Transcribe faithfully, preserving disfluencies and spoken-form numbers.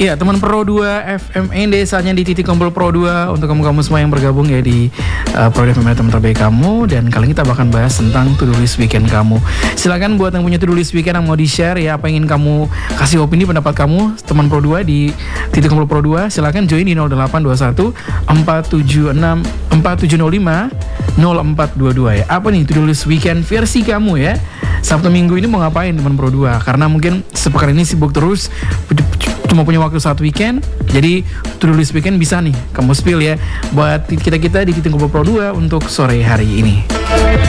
Iya, teman Pro dua F M N D, saatnya di titik kumpul Pro dua untuk kamu-kamu semua yang bergabung ya di uh, Pro F M N teman terbaik kamu. Dan kali ini kita akan bahas tentang to-do list weekend kamu. Silakan buat yang punya to-do list weekend yang mau di-share ya, apa yang ingin kamu kasih opini pendapat kamu teman Pro dua di titik kumpul Pro dua. Silakan join di nol delapan dua satu empat tujuh enam empat tujuh nol lima nol empat dua dua ya. Apa nih to-do list weekend versi kamu ya? Sabtu Minggu ini mau ngapain teman Pro dua? Karena mungkin sepekan ini sibuk terus, cuma punya waktu saat weekend. Jadi to-do list weekend bisa nih kamu spill ya buat kita-kita di titik kumpul Pro dua untuk sore hari ini.